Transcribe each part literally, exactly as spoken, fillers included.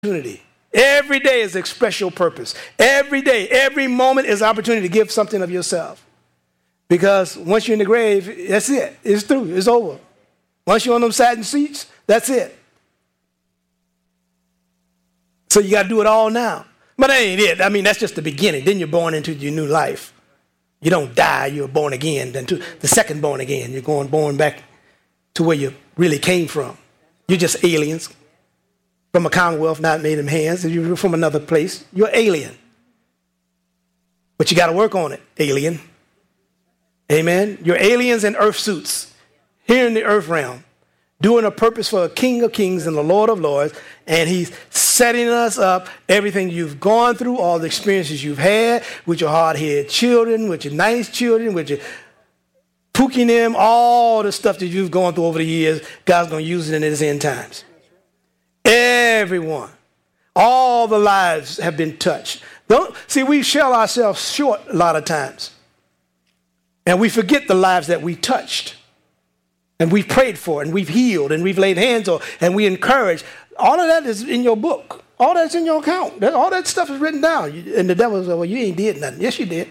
opportunity. Every day is express your purpose. Every day, every moment is an opportunity to give something of yourself. Because once you're in the grave, that's it. It's through. It's over. Once you're on them satin seats, that's it. So you got to do it all now. But that ain't it. I mean, that's just the beginning. Then you're born into your new life. You don't die. You're born again. Then to the second born again. You're going born back to where you really came from. You're just aliens from a commonwealth not made in hands. You're from another place. You're alien. But you got to work on it, alien. Amen. You're aliens in earth suits here in the earth realm, doing a purpose for a King of Kings and the Lord of Lords. And he's setting us up, everything you've gone through, all the experiences you've had with your hard-headed children, with your nice children, with your pooking them, all the stuff that you've gone through over the years, God's going to use it in his end times. Everyone. All the lives have been touched. Don't see, we sell ourselves short a lot of times. And we forget the lives that we touched. And we've prayed for, and we've healed, and we've laid hands on, and we encourage. All of that is in your book. All that's in your account. That, all that stuff is written down. And the devil says, well, you ain't did nothing. Yes, you did.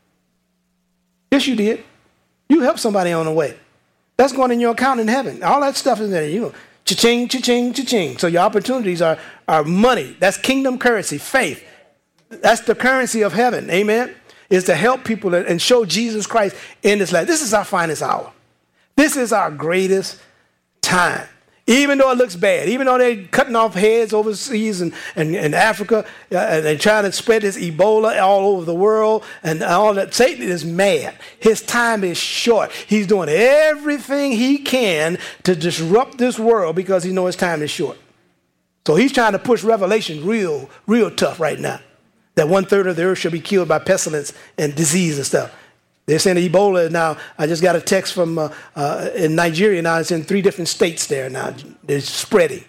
Yes, you did. You helped somebody on the way. That's going in your account in heaven. All that stuff is there. You know, cha-ching, cha-ching, cha-ching. So your opportunities are, are money. That's kingdom currency, faith. That's the currency of heaven. Amen. Is to help people and show Jesus Christ in this life. This is our finest hour. This is our greatest time. Even though it looks bad, even though they're cutting off heads overseas and in, in, in Africa, uh, and they're trying to spread this Ebola all over the world, and all that, Satan is mad. His time is short. He's doing everything he can to disrupt this world because he knows his time is short. So he's trying to push Revelation real, real tough right now. That one third of the earth shall be killed by pestilence and disease and stuff. They're saying the Ebola now. I just got a text from uh, uh, in Nigeria now. It's in three different states there now. It's spreading.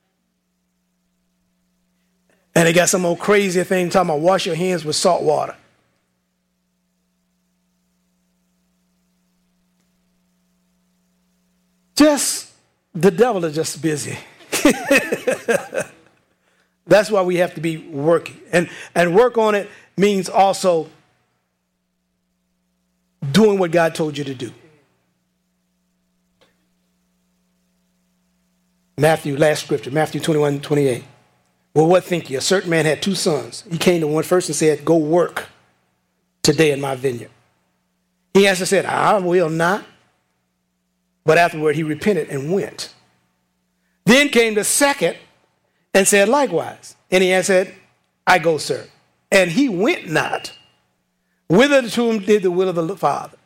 And they got some old crazy thing talking about wash your hands with salt water. Just, the devil is just busy. That's why we have to be working. And, and work on it means also doing what God told you to do. Matthew, last scripture, Matthew twenty-one, twenty-eight. Well, what think you? A certain man had two sons. He came to one first and said, go work today in my vineyard. He answered and said, I will not. But afterward he repented and went. Then came the second and said likewise. And he answered, I go, sir. And he went not. Whither to whom did the will of the Father.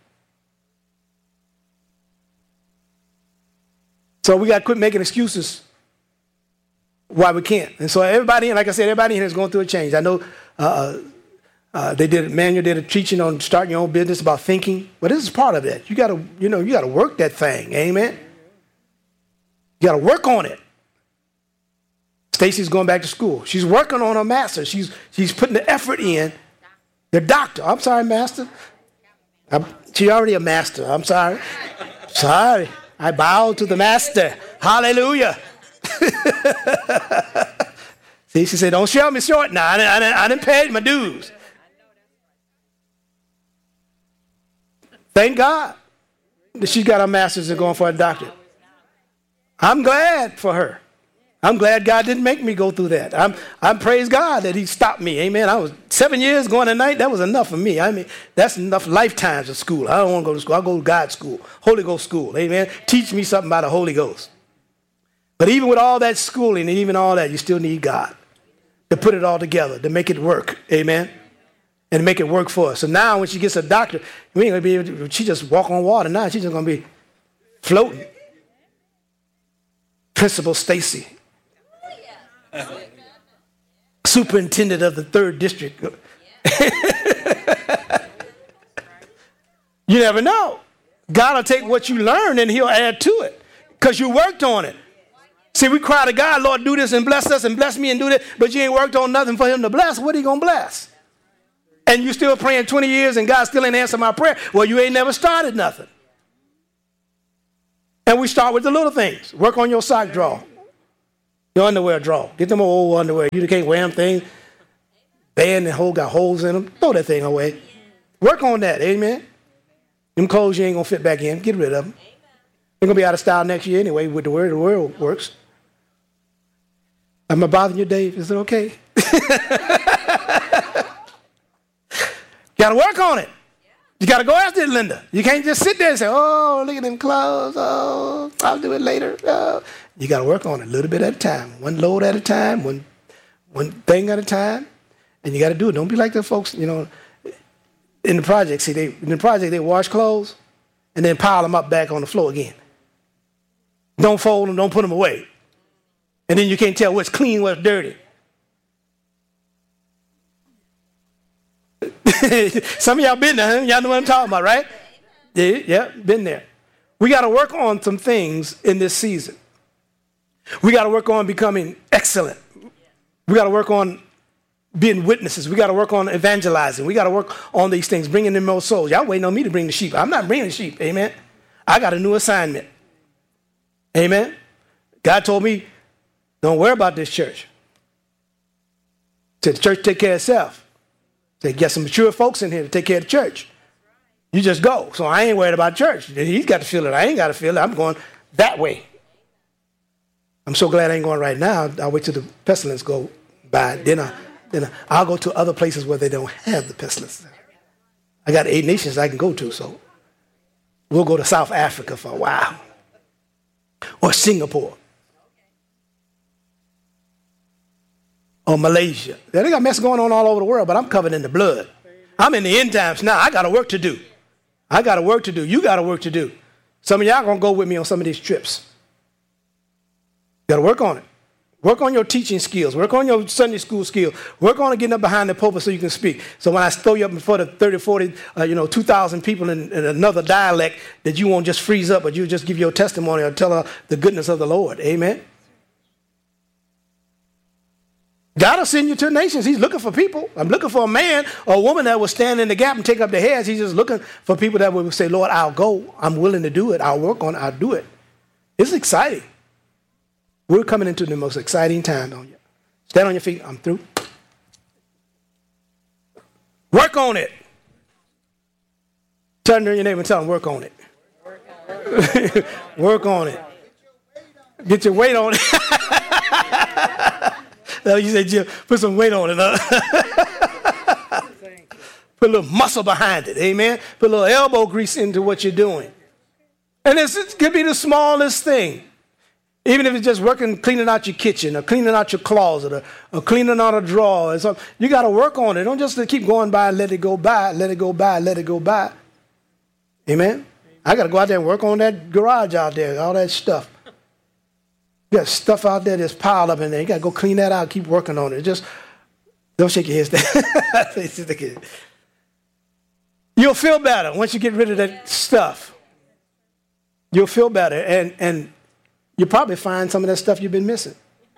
So we got to quit making excuses why we can't. And so everybody, like I said, everybody in here is going through a change. I know uh, uh, they did, Manuel did a teaching on starting your own business about thinking. But this is part of it. You got to, you know, you got to work that thing. Amen. You got to work on it. Stacy's going back to school. She's working on her master's. She's, she's putting the effort in. The doctor. I'm sorry, master. I'm, she already a master. I'm sorry. Sorry. I bow to the master. Hallelujah. See, she said, don't sell me short now. I didn't, I didn't, I didn't pay my dues. Thank God that she's got her master's and going for a doctorate. I'm glad for her. I'm glad God didn't make me go through that. I'm, I'm praise God that he stopped me. Amen. I was seven years going at night. That was enough for me. I mean, that's enough lifetimes of school. I don't want to go to school. I'll go to God's school, Holy Ghost school. Amen. Teach me something about the Holy Ghost. But even with all that schooling and even all that, you still need God to put it all together, to make it work. Amen. And make it work for us. So now when she gets a doctor, we ain't going to be able to, she just walk on water. Now she's just going to be floating. Principal Stacy. Superintendent of the third district. You never know. God will take what you learn and he'll add to it because you worked on it. See, we cry to God, Lord, do this and bless us and bless me and do this, but you ain't worked on nothing for him to bless. What are you going to bless? And you still praying twenty years and God still ain't answer my prayer. Well, you ain't never started nothing. And we start with the little things. Work on your sock drawer. Your underwear draw. Get them old underwear. You can't wear them things. Band and hole got holes in them. Throw that thing away. Work on that. Amen. Them clothes you ain't going to fit back in. Get rid of them. They're going to be out of style next year anyway with the way the world works. Am I bothering you, Dave? Is it okay? Got to work on it. You got to go after it, Linda. You can't just sit there and say, oh, look at them clothes. Oh, I'll do it later. Oh. You got to work on it a little bit at a time. One load at a time. One, one thing at a time. And you got to do it. Don't be like the folks, you know, in the project. See, they, in the project, they wash clothes and then pile them up back on the floor again. Don't fold them. Don't put them away. And then you can't tell what's clean, what's dirty. Some of y'all been there, huh? Y'all know what I'm talking about, right? Yeah, yeah, been there. We got to work on some things in this season. We got to work on becoming excellent. We got to work on being witnesses. We got to work on evangelizing. We got to work on these things, bringing in more souls. Y'all waiting on me to bring the sheep. I'm not bringing the sheep. Amen. I got a new assignment. Amen. God told me, don't worry about this church. Said the church take care of itself. Said get some mature folks in here to take care of the church. You just go. So I ain't worried about church. He's got to feel it. I ain't got to feel it. I'm going that way. I'm so glad I ain't going right now. I'll wait till the pestilence go by. Then, I, then I, I'll go to other places where they don't have the pestilence. I got eight nations I can go to, so we'll go to South Africa for a while. Or Singapore. Or Malaysia. They got mess going on all over the world, but I'm covered in the blood. I'm in the end times now. I got a work to do. I got a work to do. You got a work to do. Some of y'all going to go with me on some of these trips. You got to work on it. Work on your teaching skills. Work on your Sunday school skills. Work on getting up behind the pulpit so you can speak. So when I throw you up before the thirty, forty, uh, you know, two thousand people in, in another dialect, that you won't just freeze up, but you just give your testimony or tell her the goodness of the Lord. Amen. God will send you to nations. He's looking for people. I'm looking for a man or a woman that will stand in the gap and take up their heads. He's just looking for people that will say, Lord, I'll go. I'm willing to do it. I'll work on it. I'll do it. It's exciting. We're coming into the most exciting time on you. Stand on your feet. I'm through. Work on it. Turn to your neighbor and tell them, work on it. Work on it. Get your weight on it. You say, Jim, put some weight on it. Huh? Put a little muscle behind it. Amen. Put a little elbow grease into what you're doing. And it's, it could be the smallest thing. Even if it's just working, cleaning out your kitchen or cleaning out your closet or, or cleaning out a drawer. Or something. You got to work on it. Don't just keep going by and let it go by, let it go by, let it go by. Amen. I got to go out there and work on that garage out there, all that stuff. You got stuff out there that's piled up in there. You got to go clean that out, keep working on it. Just don't shake your head. You'll feel better once you get rid of that stuff. You'll feel better. And, and you'll probably find some of that stuff you've been missing.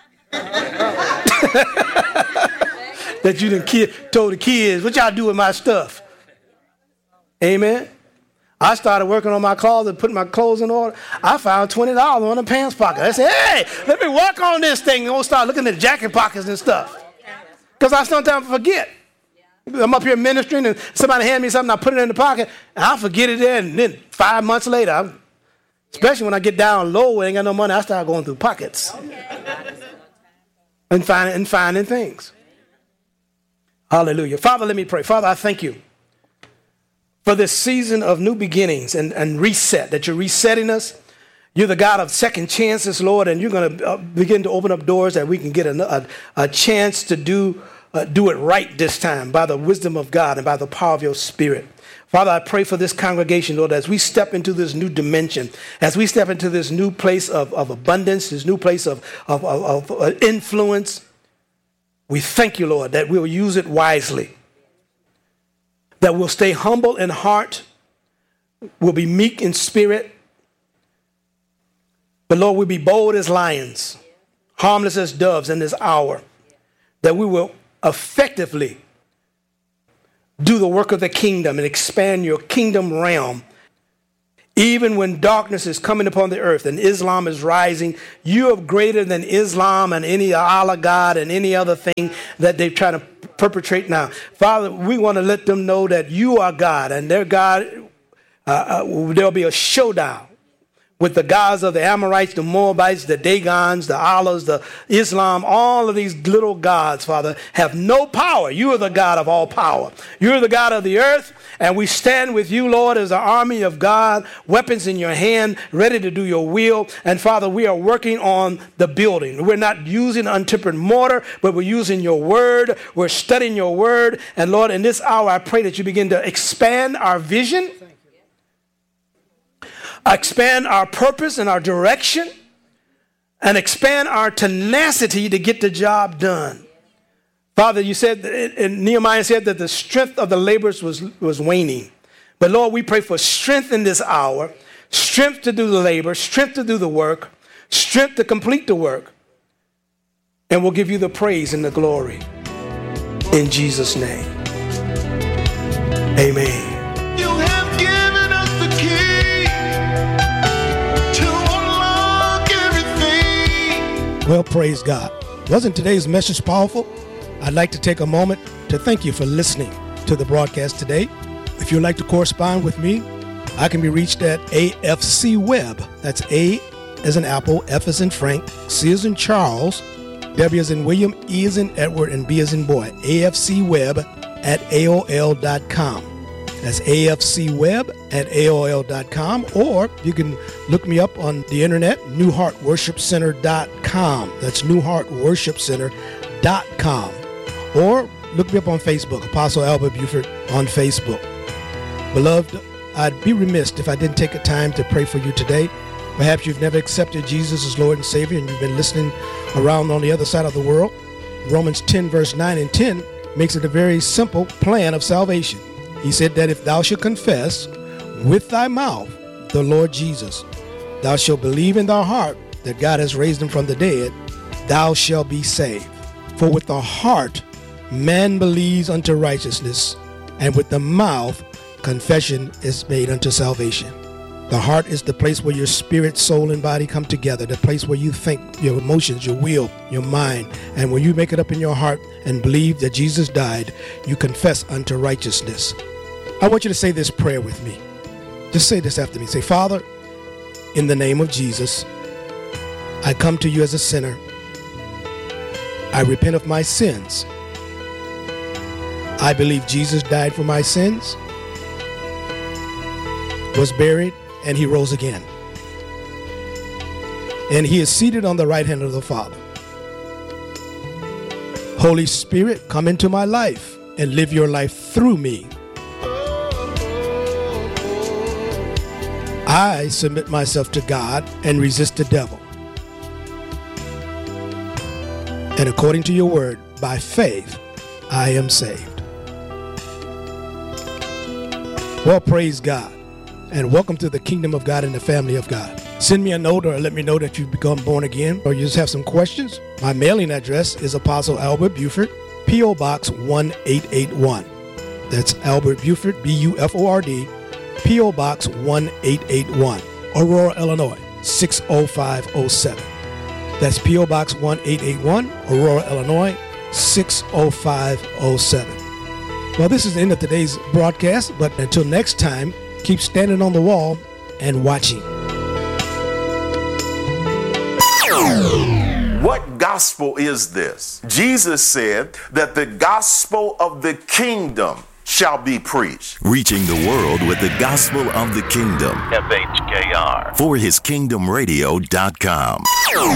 That you done kid, told the kids, what y'all do with my stuff? Amen. I started working on my closet, putting my clothes in order. I found twenty dollars on the pants pocket. I said, hey, let me work on this thing. And we'll start looking at jacket pockets and stuff. Because I sometimes forget. I'm up here ministering and somebody hand me something, I put it in the pocket, and I forget it there. And then five months later, I'm, especially when I get down low and ain't got no money, I start going through pockets and finding, and finding things. Hallelujah. Father, let me pray. Father, I thank you for this season of new beginnings and, and reset, that you're resetting us. You're the God of second chances, Lord, and you're going to begin to open up doors that we can get a, a, a chance to do, uh, do it right this time by the wisdom of God and by the power of your Spirit. Father, I pray for this congregation, Lord, as we step into this new dimension, as we step into this new place of, of abundance, this new place of, of, of, of influence. We thank you, Lord, that we'll use it wisely, that we'll stay humble in heart, we'll be meek in spirit, but Lord, we'll be bold as lions, harmless as doves in this hour, that we will effectively do the work of the kingdom and expand your kingdom realm Even when darkness is coming upon the earth and Islam is rising, you are greater than Islam and any Allah God and any other thing that they're trying to perpetrate now. Father, we want to let them know that you are God, and their God, uh, uh, there'll be a showdown with the gods of the Amorites, the Moabites, the Dagons, the Allahs, the Islam. All of these little gods, Father, have no power. You are the God of all power. You're the God of the earth, and we stand with you, Lord, as an army of God, weapons in your hand, ready to do your will. And Father, we are working on the building. We're not using untempered mortar, but we're using your word. We're studying your word. And Lord, in this hour, I pray that you begin to expand our vision, expand our purpose and our direction, and expand our tenacity to get the job done. Father, you said, and Nehemiah said that the strength of the laborers was, was waning. But Lord, we pray for strength in this hour, strength to do the labor, strength to do the work, strength to complete the work. And we'll give you the praise and the glory. In Jesus' name. Amen. You have given us the key to unlock everything. Well, praise God. Wasn't today's message powerful? I'd like to take a moment to thank you for listening to the broadcast today. If you'd like to correspond with me, I can be reached at A F C Web. That's A as in Apple, F as in Frank, C as in Charles, W as in William, E as in Edward, and B as in boy. A F C Web at A O L dot com. That's A F C Web at A O L dot com, or you can look me up on the internet, New Heart Worship Center dot com. That's New Heart Worship Center dot com. Or look me up on Facebook, Apostle Albert Buford on Facebook. Beloved, I'd be remiss if I didn't take a time to pray for you today. Perhaps you've never accepted Jesus as Lord and Savior, and you've been listening around on the other side of the world. Romans ten, verse nine and ten makes it a very simple plan of salvation. He said that if thou shalt confess with thy mouth the Lord Jesus, thou shalt believe in thy heart that God has raised him from the dead, thou shalt be saved. For with the heart man believes unto righteousness, and with the mouth confession is made unto salvation. The heart is the place where your spirit, soul, and body come together, the place where you think, your emotions, your will, your mind. And when you make it up in your heart and believe that Jesus died, you confess unto righteousness. I want you to say this prayer with me. Just say this after me. Say, Father, in the name of Jesus, I come to you as a sinner. I repent of my sins. I believe Jesus died for my sins, was buried, and he rose again. And he is seated on the right hand of the Father. Holy Spirit, come into my life and live your life through me. I submit myself to God and resist the devil. And according to your word, by faith, I am saved. Well, praise God. And welcome to the kingdom of God and the family of God. Send me a note or let me know that you've become born again, or you just have some questions. My mailing address is Apostle Albert Buford, P O Box one eight eight one. That's Albert Buford, B U F O R D, P O Box one eight eight one, Aurora, Illinois, six oh five oh seven. That's P O Box one eight eight one, Aurora, Illinois, six oh five oh seven. Well, this is the end of today's broadcast, but until next time, keep standing on the wall and watching. What gospel is this? Jesus said that the gospel of the kingdom shall be preached. Reaching the world with the gospel of the kingdom. F H K R. For his kingdom radio dot com.